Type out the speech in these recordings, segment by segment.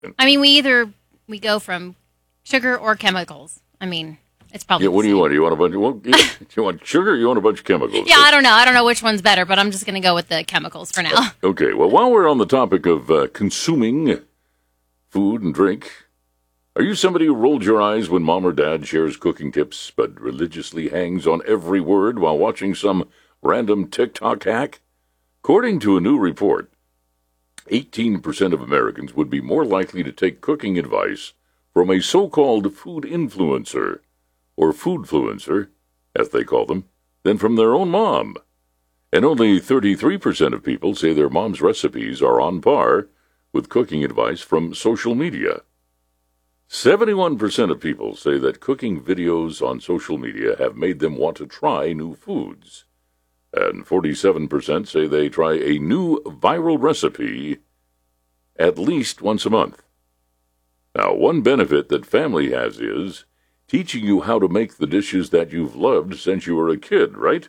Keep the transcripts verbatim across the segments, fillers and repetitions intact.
I mean, we either we go from sugar or chemicals. I mean, it's probably Yeah, what the do you same. want? You want a bunch of, well, you, you want sugar or you want a bunch of chemicals? Yeah, I don't know. I don't know which one's better, but I'm just going to go with the chemicals for now. Okay, well, while we're on the topic of uh, consuming food and drink, are you somebody who rolled your eyes when mom or dad shares cooking tips but religiously hangs on every word while watching some random TikTok hack? According to a new report, eighteen percent of Americans would be more likely to take cooking advice from a so-called food influencer, or foodfluencer, as they call them, than from their own mom. And only thirty-three percent of people say their mom's recipes are on par with cooking advice from social media. seventy-one percent of people say that cooking videos on social media have made them want to try new foods. And forty-seven percent say they try a new viral recipe at least once a month. Now, one benefit that family has is teaching you how to make the dishes that you've loved since you were a kid, right?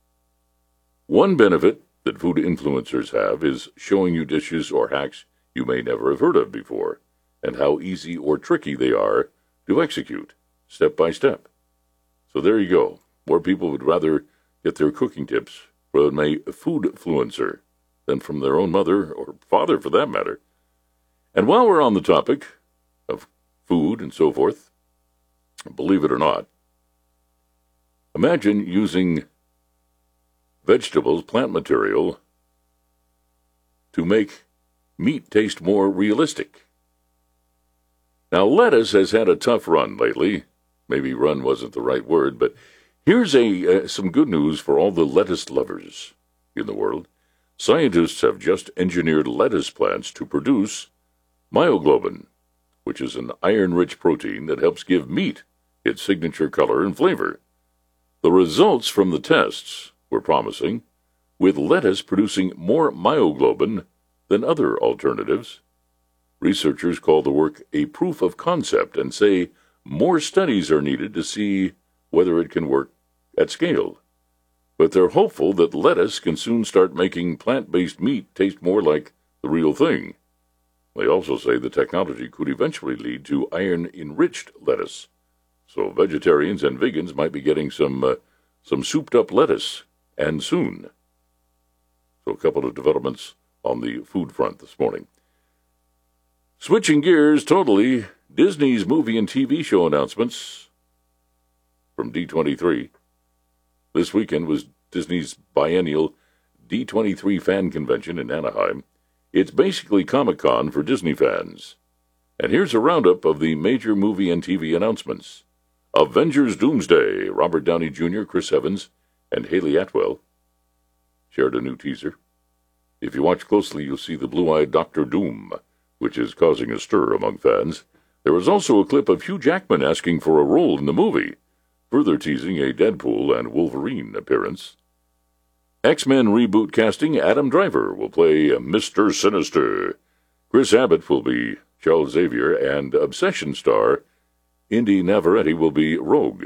One benefit that food influencers have is showing you dishes or hacks you may never have heard of before, and how easy or tricky they are to execute, step by step. So there you go. More people would rather get their cooking tips from a foodfluencer than from their own mother, or father for that matter. And while we're on the topic of food and so forth, believe it or not, imagine using vegetables, plant material, to make meat taste more realistic. Now, lettuce has had a tough run lately. Maybe run wasn't the right word, but here's a uh, some good news for all the lettuce lovers in the world. Scientists have just engineered lettuce plants to produce myoglobin, which is an iron-rich protein that helps give meat its signature color and flavor. The results from the tests were promising, with lettuce producing more myoglobin than other alternatives. Researchers call the work a proof of concept and say more studies are needed to see whether it can work at scale. But they're hopeful that lettuce can soon start making plant-based meat taste more like the real thing. They also say the technology could eventually lead to iron-enriched lettuce, so vegetarians and vegans might be getting some uh, some souped-up lettuce, and soon. So a couple of developments on the food front this morning. Switching gears totally, Disney's movie and T V show announcements from D twenty-three. This weekend was Disney's biennial D twenty-three fan convention in Anaheim. It's basically Comic-Con for Disney fans. And here's a roundup of the major movie and T V announcements. Avengers Doomsday, Robert Downey Junior, Chris Evans, and Haley Atwell shared a new teaser. If you watch closely, you'll see the blue-eyed Doctor Doom, which is causing a stir among fans. There was also a clip of Hugh Jackman asking for a role in the movie, further teasing a Deadpool and Wolverine appearance. X-Men reboot casting, Adam Driver will play Mister Sinister. Chris Abbott will be Charles Xavier, and Obsession star Indy Navarrete will be Rogue.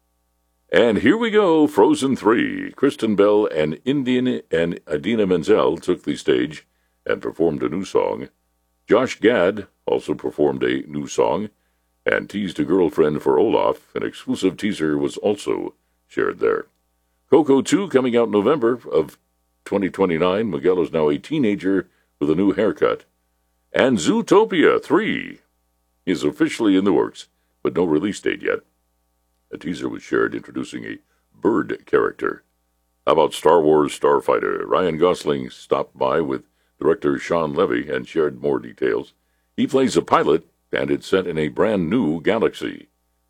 And here we go, Frozen three. Kristen Bell and Indian and Idina Menzel took the stage and performed a new song. Josh Gad also performed a new song and teased a girlfriend for Olaf. An exclusive teaser was also shared there. Coco two coming out in November of twenty twenty-nine. Miguel is now a teenager with a new haircut. And Zootopia three is officially in the works, but no release date yet. A teaser was shared introducing a bird character. How about Star Wars Starfighter? Ryan Gosling stopped by with director Sean Levy and shared more details. He plays a pilot, and it's set in a brand new galaxy.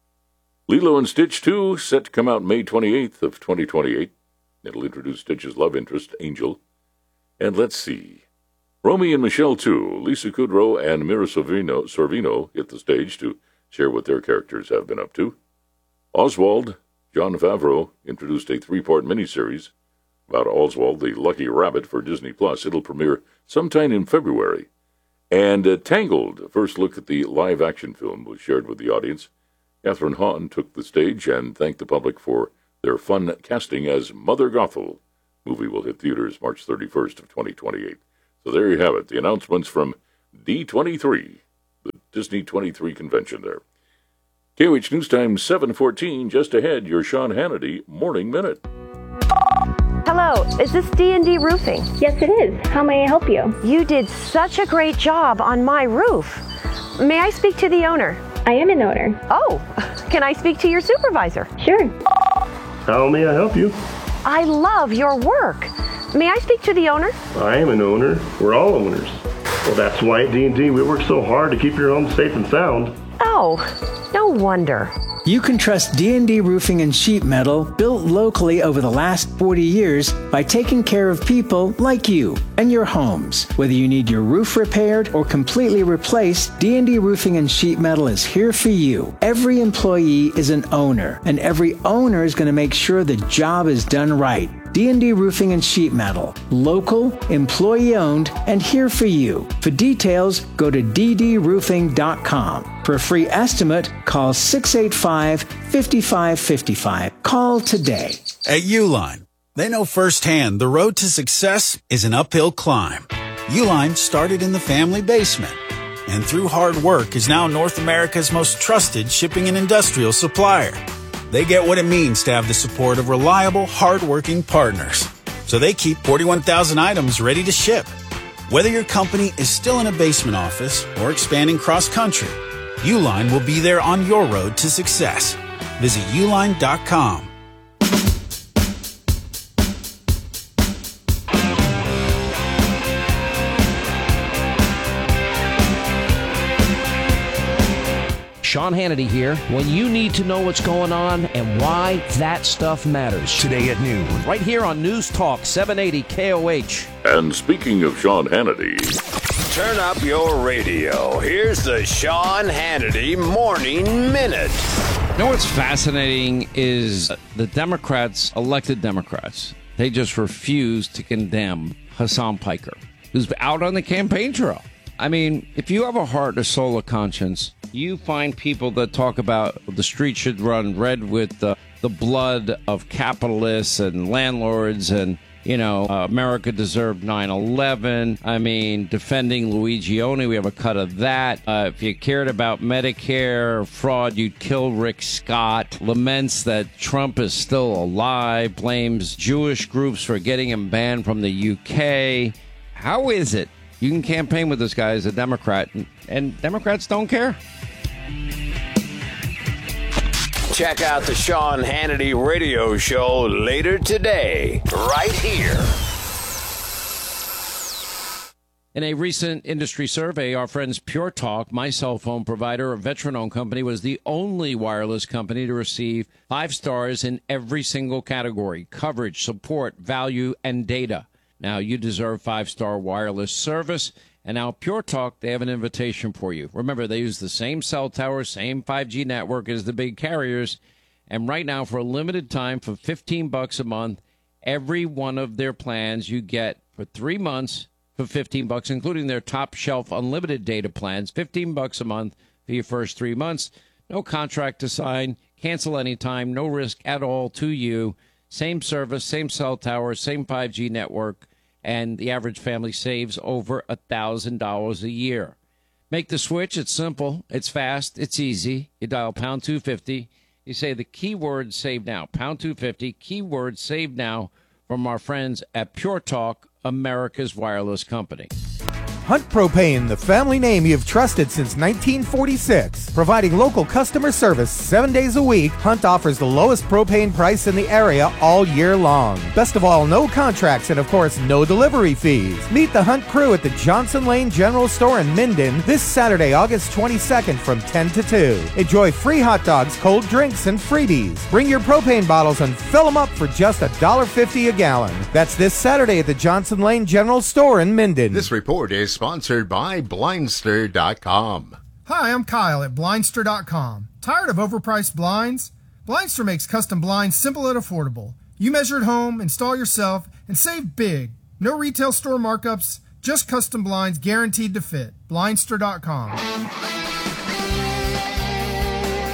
Lilo and Stitch two, set to come out May twenty-eighth of twenty twenty-eight. It'll introduce Stitch's love interest, Angel. And let's see. Romy and Michelle two, Lisa Kudrow and Mira Sorvino, Sorvino hit the stage to share what their characters have been up to. Oswald, Jon Favreau, introduced a three-part miniseries about Oswald the Lucky Rabbit for Disney Plus. It'll premiere sometime in February. And uh, Tangled, a first look at the live-action film, was shared with the audience. Catherine Hahn took the stage and thanked the public for their fun casting as Mother Gothel. Movie will hit theaters March thirty-first of twenty twenty-eight. So there you have it, the announcements from D twenty-three, the Disney twenty-three convention there. K O H News Time seven fourteen, just ahead, your Sean Hannity Morning Minute. Hello, is this D and D Roofing? Yes, it is. How may I help you? You did such a great job on my roof. May I speak to the owner? I am an owner. Oh, can I speak to your supervisor? Sure. How may I help you? I love your work. May I speak to the owner? I am an owner. We're all owners. Well, that's why at D and D we work so hard to keep your home safe and sound. Oh, no wonder. You can trust D and D Roofing and Sheet Metal, built locally over the last forty years, by taking care of people like you and your homes. Whether you need your roof repaired or completely replaced, D and D Roofing and Sheet Metal is here for you. Every employee is an owner, and every owner is going to make sure the job is done right. D and D Roofing and Sheet Metal. Local, employee-owned, and here for you. For details, go to d d roofing dot com. For a free estimate, call six eight five, five five five five. Call today. At Uline, they know firsthand the road to success is an uphill climb. Uline started in the family basement, and through hard work is now North America's most trusted shipping and industrial supplier. They get what it means to have the support of reliable, hard-working partners. So they keep forty-one thousand items ready to ship. Whether your company is still in a basement office or expanding cross-country, Uline will be there on your road to success. Visit uline dot com. Sean Hannity here. When you need to know what's going on and why that stuff matters. Today at noon. Right here on News Talk seven eighty K O H. And speaking of Sean Hannity, turn up your radio. Here's the Sean Hannity Morning Minute. You know what's fascinating is the Democrats, elected Democrats, they just refuse to condemn Hassan Piker, who's out on the campaign trail. I mean, if you have a heart, a soul, a conscience, you find people that talk about the street should run red with the, the blood of capitalists and landlords and, you know, uh, America deserved nine eleven. I mean, defending Luigione, we have a cut of that. Uh, if you cared about Medicare fraud, you'd kill Rick Scott. Laments that Trump is still alive. Blames Jewish groups for getting him banned from the U K. How is it you can campaign with this guy as a Democrat, and, and Democrats don't care? Check out the Sean Hannity radio show later today, right here. In a recent industry survey, our friends Pure Talk, my cell phone provider, a veteran-owned company, was the only wireless company to receive five stars in every single category: coverage, support, value, and data. Now, you deserve five-star wireless service. And now Pure Talk, they have an invitation for you. Remember, they use the same cell tower, same five G network as the big carriers. And right now, for a limited time, for fifteen bucks a month, every one of their plans you get for three months for fifteen bucks, including their top shelf unlimited data plans, fifteen bucks a month for your first three months. No contract to sign, cancel anytime, no risk at all to you. Same service, same cell tower, same five G network. And the average family saves over one thousand dollars a year. Make the switch. It's simple. It's fast. It's easy. You dial pound two fifty. You say the keyword save now. Pound two fifty, keyword save now, from our friends at Pure Talk, America's wireless company. Hunt Propane, the family name you've trusted since nineteen forty-six. Providing local customer service seven days a week, Hunt offers the lowest propane price in the area all year long. Best of all, no contracts and, of course, no delivery fees. Meet the Hunt crew at the Johnson Lane General Store in Minden this Saturday, August twenty-second from ten to two. Enjoy free hot dogs, cold drinks, and freebies. Bring your propane bottles and fill them up for just one dollar fifty a gallon. That's this Saturday at the Johnson Lane General Store in Minden. This report is sponsored by Blindster dot com. Hi, I'm Kyle at Blindster dot com. Tired of overpriced blinds? Blindster makes custom blinds simple and affordable. You measure at home, install yourself, and save big. No retail store markups, just custom blinds guaranteed to fit. Blindster dot com.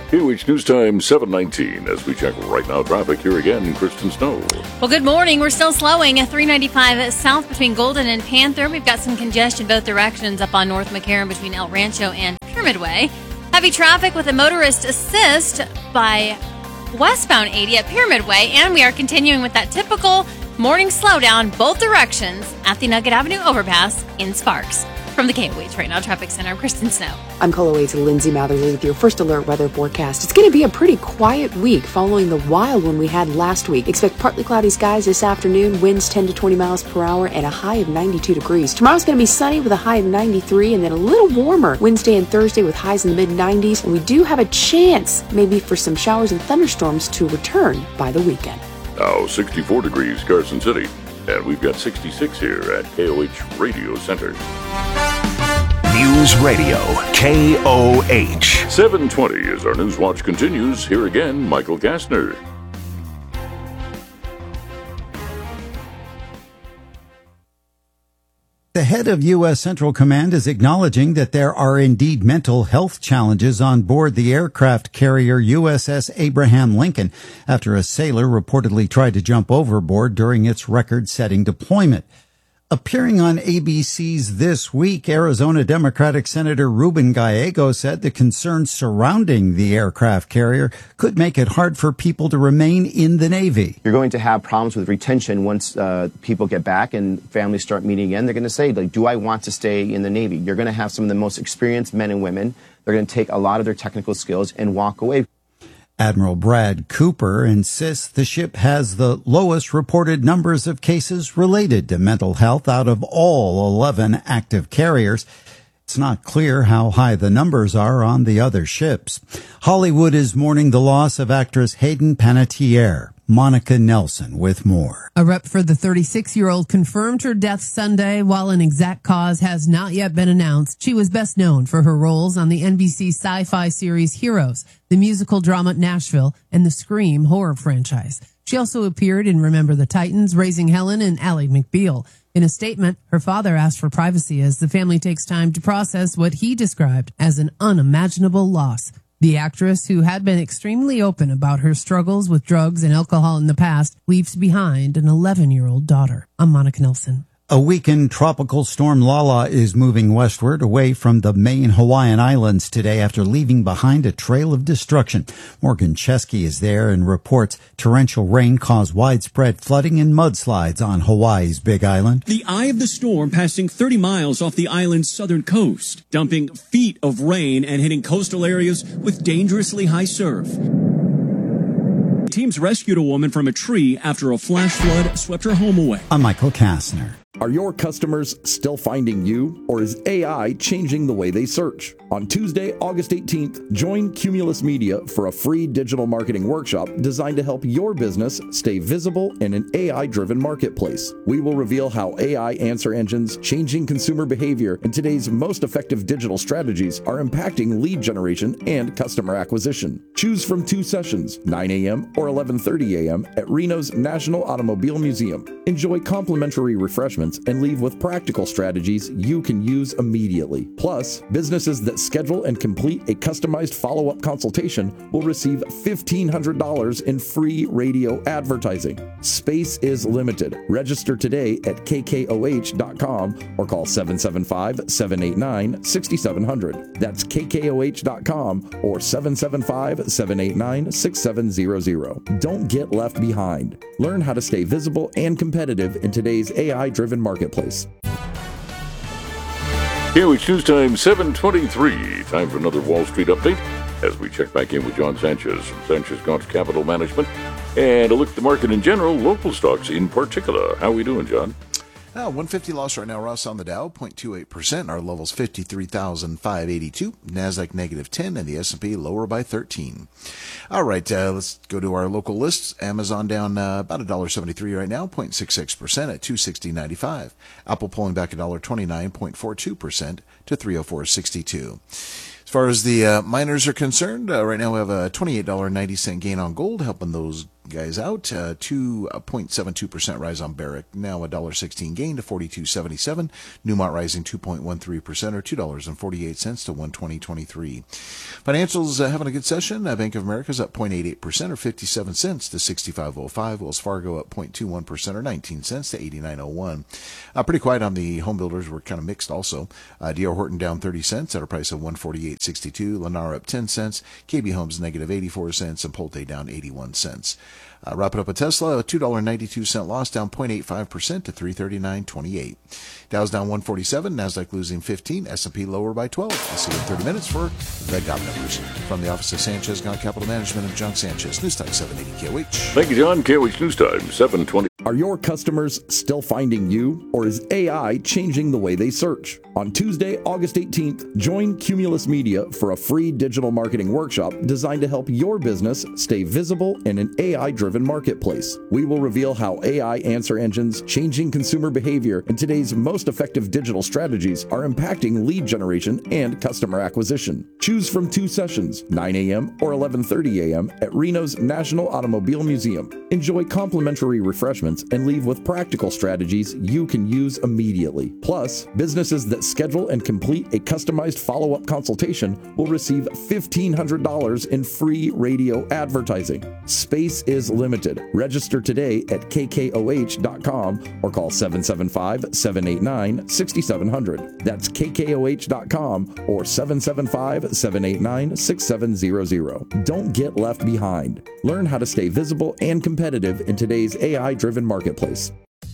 K O H News Time seven nineteen as we check right now traffic. Here again, Kristen Snow. Well, good morning. We're still slowing at three ninety-five south between Golden and Panther. We've got some congestion both directions up on North McCarran between El Rancho and Pyramid Way. Heavy traffic with a motorist assist by westbound eighty at Pyramid Way. And we are continuing with that typical morning slowdown both directions at the Nugget Avenue overpass in Sparks. From the K O H Right Now Traffic Center, I'm Kristen Snow. I'm K O H's Lindsay Matherly with your first alert weather forecast. It's going to be a pretty quiet week following the wild one we had last week. Expect partly cloudy skies this afternoon, winds ten to twenty miles per hour, and a high of ninety-two degrees. Tomorrow's going to be sunny with a high of ninety-three, and then a little warmer Wednesday and Thursday with highs in the mid nineties. And we do have a chance maybe for some showers and thunderstorms to return by the weekend. Now sixty-four degrees, Carson City. And we've got sixty-six here at K O H Radio Center. News Radio, K O H. seven twenty as our News Watch continues. Here again, Michael Kastner. The head of U S Central Command is acknowledging that there are indeed mental health challenges on board the aircraft carrier U S S Abraham Lincoln after a sailor reportedly tried to jump overboard during its record-setting deployment. Appearing on A B C's This Week, Arizona Democratic Senator Ruben Gallego said the concerns surrounding the aircraft carrier could make it hard for people to remain in the Navy. You're going to have problems with retention once uh, people get back and families start meeting again. They're going to say, like, do I want to stay in the Navy? You're going to have some of the most experienced men and women. They're going to take a lot of their technical skills and walk away. Admiral Brad Cooper insists the ship has the lowest reported numbers of cases related to mental health out of all eleven active carriers. It's not clear how high the numbers are on the other ships. Hollywood is mourning the loss of actress Hayden Panettiere. Monica Nelson with more. A rep for the thirty-six-year-old confirmed her death Sunday, while an exact cause has not yet been announced. She was best known for her roles on the N B C sci-fi series Heroes, the musical drama Nashville, and the Scream horror franchise. She also appeared in Remember the Titans, Raising Helen, and Ally McBeal. In a statement, her father asked for privacy as the family takes time to process what he described as an unimaginable loss. The actress, who had been extremely open about her struggles with drugs and alcohol in the past, leaves behind an eleven-year-old daughter. I'm Monica Nelson. A weakened tropical storm Lala is moving westward away from the main Hawaiian Islands today after leaving behind a trail of destruction. Morgan Chesky is there and reports torrential rain caused widespread flooding and mudslides on Hawaii's Big Island. The eye of the storm passing thirty miles off the island's southern coast, dumping feet of rain and hitting coastal areas with dangerously high surf. Teams rescued a woman from a tree after a flash flood swept her home away. I'm Michael Kastner. Are your customers still finding you, or is A I changing the way they search? On Tuesday, August eighteenth, join Cumulus Media for a free digital marketing workshop designed to help your business stay visible in an A I-driven marketplace. We will reveal how A I answer engines, changing consumer behavior, and today's most effective digital strategies are impacting lead generation and customer acquisition. Choose from two sessions, nine a.m. or eleven thirty a.m. at Reno's National Automobile Museum. Enjoy complimentary refreshments and leave with practical strategies you can use immediately. Plus, businesses that schedule and complete a customized follow-up consultation will receive fifteen hundred dollars in free radio advertising. Space is limited. Register today at k k o h dot com or call seven seven five, seven eight nine, six seven zero zero. That's k k o h dot com or seven seven five, seven eight nine, six seven zero zero. Don't get left behind. Learn how to stay visible and competitive in today's A I-driven marketplace. K O H News Time seven twenty-three. Time for another Wall Street update as we check back in with John Sanchez from Sanchez Gauntz Capital Management and a look at the market in general, local stocks in particular. How are we doing, John? Uh, one fifty loss right now, Ross, on the Dow, zero point two eight percent. Our level's fifty-three thousand five hundred eighty-two. NASDAQ negative ten, and the S and P lower by thirteen. All right, uh, let's go to our local lists. Amazon down uh, about one dollar and seventy-three cents right now, zero point six six percent at two sixty ninety-five. Apple pulling back one dollar and twenty-nine cents, zero point four two percent to three oh four sixty-two. As far as the uh, miners are concerned, uh, right now we have a twenty-eight dollars and ninety cents gain on gold, helping those guys out. Uh, two point seven two percent rise on Barrick, now one dollar sixteen gain to forty-two seventy-seven. Newmont rising two point one three percent or two dollars and forty-eight cents to one twenty twenty-three. Financials uh, having a good session. Uh, Bank of America's up zero point eight eight percent or fifty-seven cents to sixty-five oh five. Wells Fargo up zero point two one percent or nineteen cents to eighty-nine oh one. Uh, pretty quiet on the home builders. We're kind of mixed also. Uh, D R Horton down thirty cents at a price of one forty-eight sixty-two. Lennar up ten cents. K B Homes negative eighty-four cents and Pulte down eighty-one cents. Uh, wrapping up with Tesla, a two dollars and ninety-two cents loss, down zero point eight five percent to three thirty-nine twenty-eight. Dow's down one forty-seven, Nasdaq losing fifteen, S and P lower by twelve. I'll see you in thirty minutes for the G O B numbers. From the office of Sanchez Gone Capital Management and John Sanchez, News Time seven eighty K O H. Thank you, John. K O H News Time seven twenty. Are your customers still finding you, or is A I changing the way they search? On Tuesday, August eighteenth, join Cumulus Media for a free digital marketing workshop designed to help your business stay visible in an A I-driven marketplace. We will reveal how A I answer engines, changing consumer behavior, and today's most effective digital strategies are impacting lead generation and customer acquisition. Choose from two sessions, nine a.m. or eleven thirty a.m. at Reno's National Automobile Museum. Enjoy complimentary refreshments and leave with practical strategies you can use immediately. Plus, businesses that schedule and complete a customized follow-up consultation will receive fifteen hundred dollars in free radio advertising. Space is limited. Register today at K K O H dot com or call seven seven five, seven eight nine, six seven zero zero. That's K K O H dot com or seven seven five, seven eight nine, six seven zero zero. Don't get left behind. Learn how to stay visible and competitive in today's A I-driven marketplace.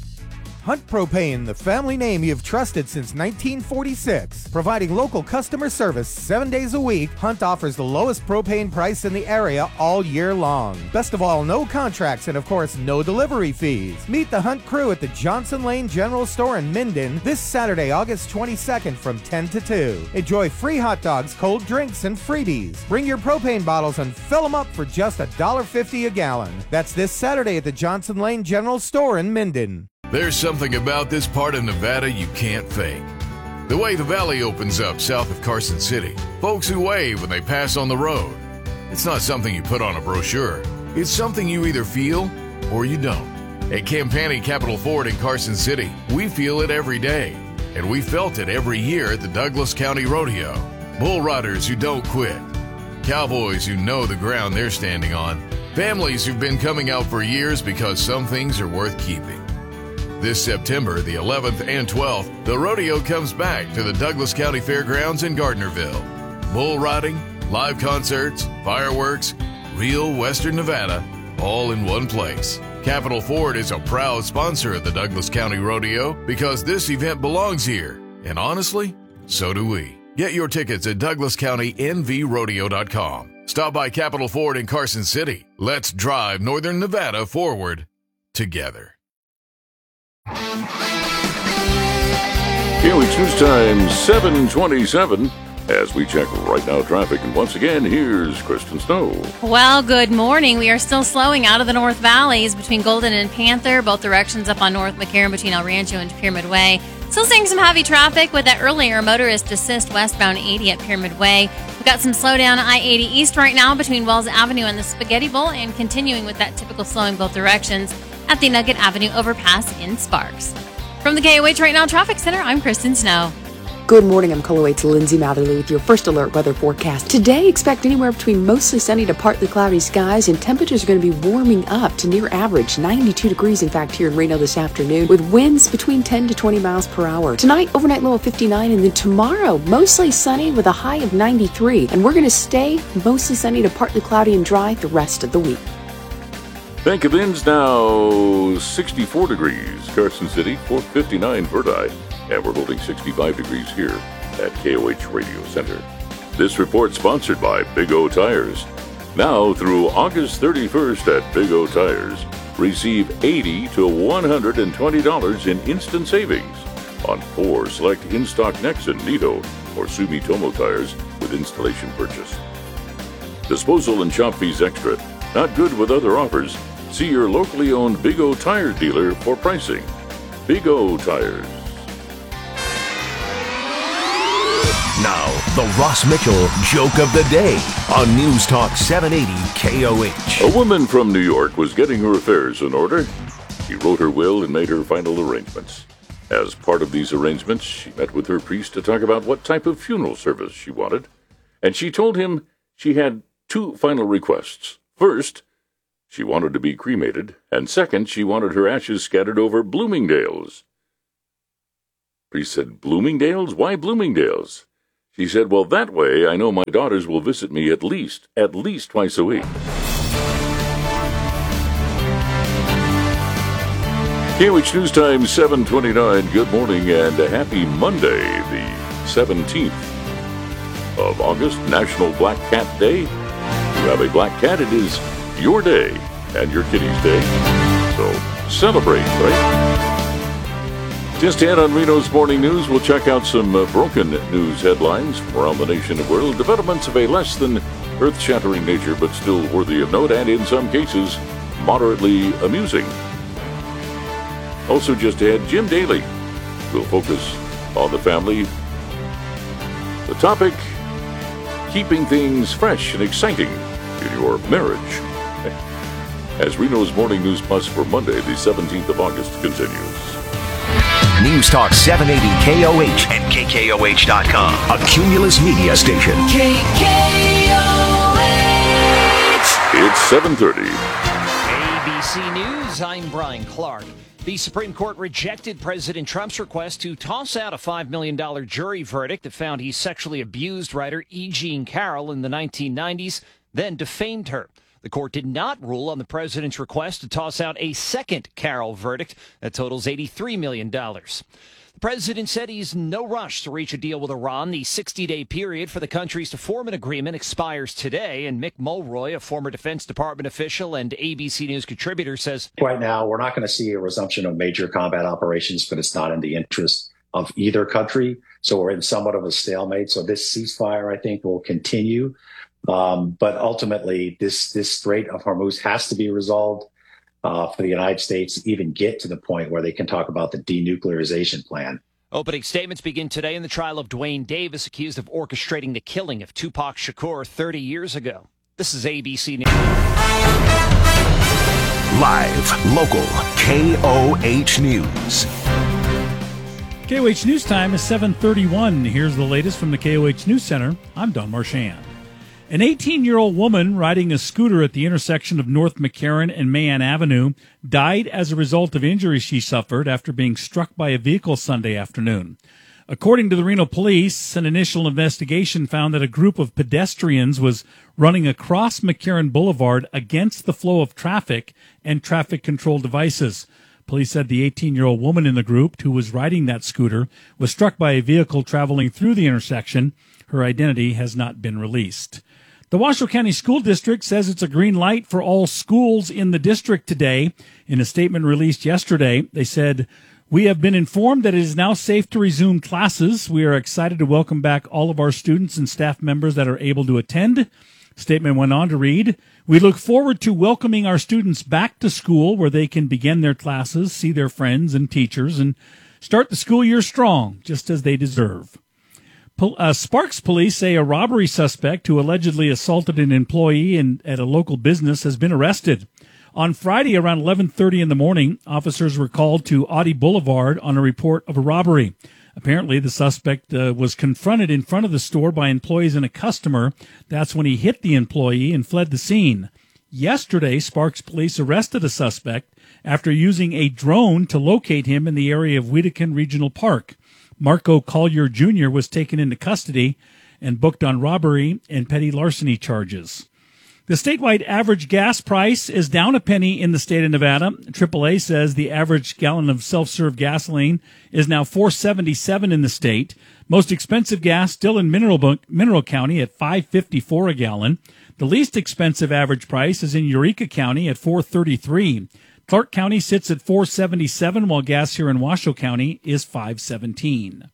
Hunt Propane, the family name you've trusted since nineteen forty-six. Providing local customer service seven days a week, Hunt offers the lowest propane price in the area all year long. Best of all, no contracts and of course no delivery fees. Meet the Hunt crew at the Johnson Lane General Store in Minden this Saturday, August twenty-second from ten to two. Enjoy free hot dogs, cold drinks, and freebies. Bring your propane bottles and fill them up for just one dollar fifty a gallon. That's this Saturday at the Johnson Lane General Store in Minden. There's something about this part of Nevada you can't fake. The way the valley opens up south of Carson City, folks who wave when they pass on the road. It's not something you put on a brochure. It's something you either feel or you don't. At Campani Capital Ford in Carson City, we feel it every day. And we felt it every year at the Douglas County Rodeo. Bull riders who don't quit. Cowboys who know the ground they're standing on. Families who've been coming out for years because some things are worth keeping. This September, the eleventh and twelfth, the rodeo comes back to the Douglas County Fairgrounds in Gardnerville. Bull riding, live concerts, fireworks, real Western Nevada, all in one place. Capital Ford is a proud sponsor of the Douglas County Rodeo because this event belongs here. And honestly, so do we. Get your tickets at Douglas County N V rodeo dot com. Stop by Capital Ford in Carson City. Let's drive Northern Nevada forward together. K O H News Time seven twenty-seven as we check right now traffic. And once again, here's Kristen Snow. Well, good morning. We are still slowing out of the North Valleys between Golden and Panther, both directions up on North McCarran between El Rancho and Pyramid Way. Still seeing some heavy traffic with that earlier motorist assist westbound eighty at Pyramid Way. We've got some slowdown I eighty East right now between Wells Avenue and the Spaghetti Bowl, and continuing with that typical slowing both directions at the Nugget Avenue overpass in Sparks. From the K O H Right Now Traffic Center, I'm Kristen Snow. Good morning, I'm Color Eight's Lindsay Matherly with your first alert weather forecast. Today, expect anywhere between mostly sunny to partly cloudy skies, and temperatures are going to be warming up to near average, ninety-two degrees in fact here in Reno this afternoon, with winds between ten to twenty miles per hour. Tonight, overnight low of fifty-nine, and then tomorrow, mostly sunny with a high of ninety-three, and we're going to stay mostly sunny to partly cloudy and dry the rest of the week. Bank of Inns now sixty-four degrees. Carson City, four fifty-nine Verdi. And we're holding sixty-five degrees here at K O H Radio Center. This report sponsored by Big O Tires. Now through August thirty-first at Big O Tires, receive eighty to one hundred twenty dollars in instant savings on four select in-stock Nexen, Nito, or Sumitomo tires with installation purchase. Disposal and shop fees extra. Not good with other offers. See your locally owned Big O Tire dealer for pricing. Big O Tires. Now, The Ross Mitchell Joke of the Day on News Talk seven eighty K O H. A woman from New York was getting her affairs in order. She wrote her will and made her final arrangements. As part of these arrangements, she met with her priest to talk about what type of funeral service she wanted, and she told him she had two final requests. First, she wanted to be cremated, and second, she wanted her ashes scattered over Bloomingdale's. Priest said, Bloomingdale's? Why Bloomingdale's? She said, well, that way I know my daughters will visit me at least, at least twice a week. K O H News Time, seven twenty-nine. Good morning and a happy Monday, the seventeenth of August, National Black Cat Day. If you have a black cat, it is your day and your kitty's day. So celebrate, right? Just ahead on Reno's Morning News, we'll check out some uh, broken news headlines from around the nation and world. Developments of a less than earth-shattering nature, but still worthy of note, and in some cases, moderately amusing. Also just ahead, Jim Daly will focus on the family. The topic, keeping things fresh and exciting in your marriage. As Reno's Morning News Plus for Monday, the seventeenth of August, continues. News Talk seven eighty K O H and K K O H dot com, a Cumulus media station. K K O H. It's seven thirty. A B C News, I'm Brian Clark. The Supreme Court rejected President Trump's request to toss out a five million dollars jury verdict that found he sexually abused writer E. Jean Carroll in the nineteen nineties, then defamed her. The court did not rule on the president's request to toss out a second Carroll verdict that totals eighty-three million dollars. The president said he's in no rush to reach a deal with Iran. The sixty-day period for the countries to form an agreement expires today, and Mick Mulroy, a former Defense Department official and A B C News contributor, says, right now, we're not going to see a resumption of major combat operations, but it's not in the interest of either country. So we're in somewhat of a stalemate. So this ceasefire, I think, will continue. Um, but ultimately, this this Strait of Hormuz has to be resolved uh, for the United States to even get to the point where they can talk about the denuclearization plan. Opening statements begin today in the trial of Dwayne Davis, accused of orchestrating the killing of Tupac Shakur thirty years ago. This is A B C News. Live, local, K O H News. K O H News Time is seven thirty-one. Here's the latest from the K O H News Center. I'm Don Marchand. An eighteen-year-old woman riding a scooter at the intersection of North McCarran and Mayan Avenue died as a result of injuries she suffered after being struck by a vehicle Sunday afternoon. According to the Reno police, an initial investigation found that a group of pedestrians was running across McCarran Boulevard against the flow of traffic and traffic control devices. Police said the eighteen-year-old woman in the group, who was riding that scooter, was struck by a vehicle traveling through the intersection. Her identity has not been released. The Washoe County School District says it's a green light for all schools in the district today. In a statement released yesterday, they said, "We have been informed that it is now safe to resume classes. We are excited to welcome back all of our students and staff members that are able to attend." The statement went on to read, "We look forward to welcoming our students back to school where they can begin their classes, see their friends and teachers, and start the school year strong, just as they deserve." Uh, Sparks police say a robbery suspect who allegedly assaulted an employee in, at a local business has been arrested. On Friday around eleven thirty in the morning, officers were called to Audie Boulevard on a report of a robbery. Apparently, the suspect uh, was confronted in front of the store by employees and a customer. That's when he hit the employee and fled the scene. Yesterday, Sparks police arrested a suspect after using a drone to locate him in the area of Wedekind Regional Park. Marco Collier Junior was taken into custody and booked on robbery and petty larceny charges. The statewide average gas price is down a penny in the state of Nevada. triple A says the average gallon of self-serve gasoline is now four seventy-seven in the state. Most expensive gas still in Mineral, Mineral County at five fifty-four a gallon. The least expensive average price is in Eureka County at four thirty-three. Clark County sits at four seventy-seven, while gas here in Washoe County is five seventeen.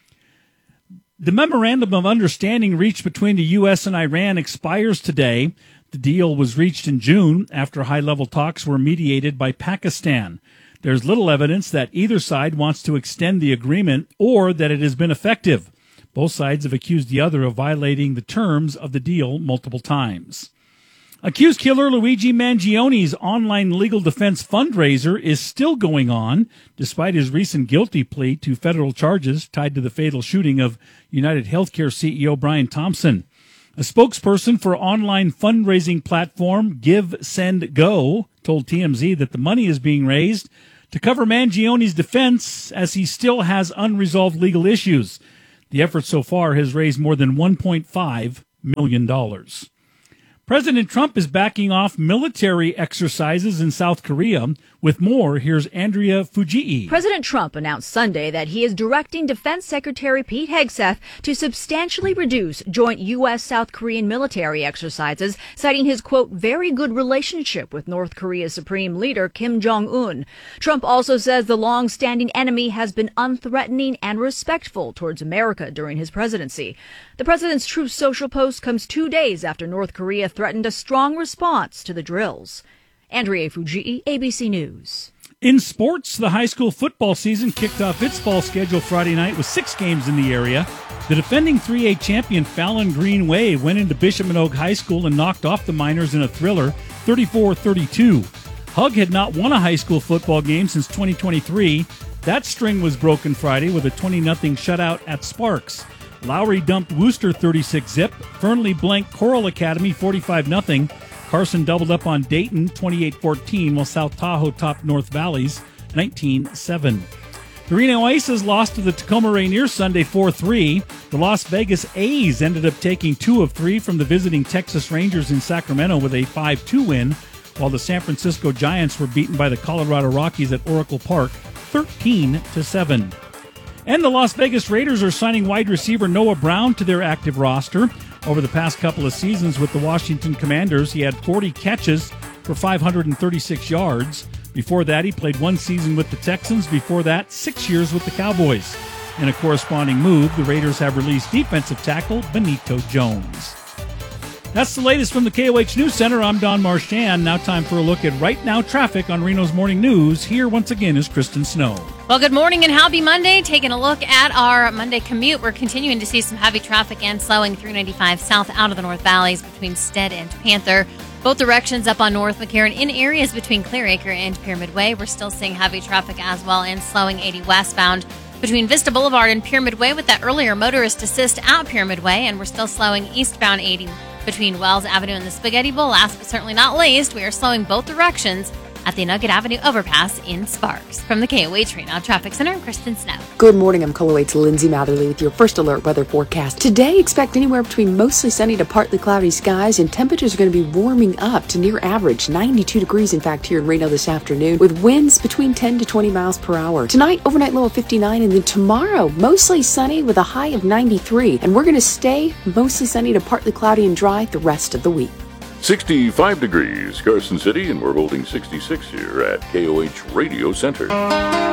The memorandum of understanding reached between the U S and Iran expires today. The deal was reached in June after high-level talks were mediated by Pakistan. There's little evidence that either side wants to extend the agreement or that it has been effective. Both sides have accused the other of violating the terms of the deal multiple times. Accused killer Luigi Mangione's online legal defense fundraiser is still going on, despite his recent guilty plea to federal charges tied to the fatal shooting of United Healthcare C E O Brian Thompson. A spokesperson for online fundraising platform Give, Send, Go told T M Z that the money is being raised to cover Mangione's defense as he still has unresolved legal issues. The effort so far has raised more than one point five million dollars. President Trump is backing off military exercises in South Korea. With more, here's Andrea Fujii. President Trump announced Sunday that he is directing Defense Secretary Pete Hegseth to substantially reduce joint U S South Korean military exercises, citing his, quote, very good relationship with North Korea's Supreme Leader Kim Jong-un. Trump also says the long-standing enemy has been unthreatening and respectful towards America during his presidency. The president's Truth Social post comes two days after North Korea threatened a strong response to the drills. Andrea Fujii, A B C News. In sports, the high school football season kicked off its fall schedule Friday night with six games in the area. The defending three A champion Fallon Green Wave went into Bishop Manogue High School and knocked off the Miners in a thriller, thirty-four thirty-two. Hug had not won a high school football game since twenty twenty-three. That string was broken Friday with a twenty nothing shutout at Sparks. Lowry dumped Worcester thirty-six zip. Fernley blanked Coral Academy forty-five nothing. Carson doubled up on Dayton twenty-eight fourteen, while South Tahoe topped North Valleys nineteen seven. The Reno Aces lost to the Tacoma Rainiers Sunday four three. The Las Vegas A's ended up taking two of three from the visiting Texas Rangers in Sacramento with a five two win, while the San Francisco Giants were beaten by the Colorado Rockies at Oracle Park thirteen to seven. And the Las Vegas Raiders are signing wide receiver Noah Brown to their active roster. Over the past couple of seasons with the Washington Commanders, he had forty catches for five hundred thirty-six yards. Before that, he played one season with the Texans. Before that, six years with the Cowboys. In a corresponding move, the Raiders have released defensive tackle Benito Jones. That's the latest from the K O H News Center. I'm Don Marchand. Now time for a look at Right Now traffic on Reno's Morning News. Here once again is Kristen Snow. Well, good morning and happy Monday. Taking a look at our Monday commute, we're continuing to see some heavy traffic and slowing three ninety-five south out of the North Valleys between Stead and Panther. Both directions up on North McCarran. In areas between Clearacre and Pyramid Way, we're still seeing heavy traffic as well and slowing eighty westbound between Vista Boulevard and Pyramid Way with that earlier motorist assist at Pyramid Way, and we're still slowing eastbound eighty between Wells Avenue and the Spaghetti Bowl. Last but certainly not least, we are slowing both directions at the Nugget Avenue overpass in Sparks. From the K O H Reno Traffic Center, I'm Kristen Snow. Good morning. I'm Color eight's Lindsay Matherly with your first alert weather forecast. Today, expect anywhere between mostly sunny to partly cloudy skies, and temperatures are going to be warming up to near average, ninety-two degrees in fact here in Reno this afternoon, with winds between ten to twenty miles per hour. Tonight, overnight low of fifty-nine, and then tomorrow, mostly sunny with a high of ninety-three. And we're going to stay mostly sunny to partly cloudy and dry the rest of the week. sixty-five degrees, Carson City, and we're holding sixty-six here at K O H Radio Center.